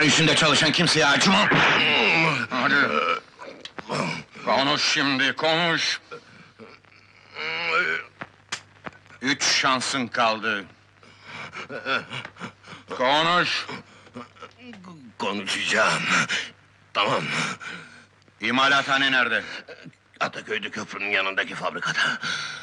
İşinde çalışan kimseye acımam! Hadi! Konuş şimdi, konuş! 3 şansın kaldı. Konuş! Konuşacağım. Tamam. İmalathane nerede? Ataköy'de köprünün yanındaki fabrikada.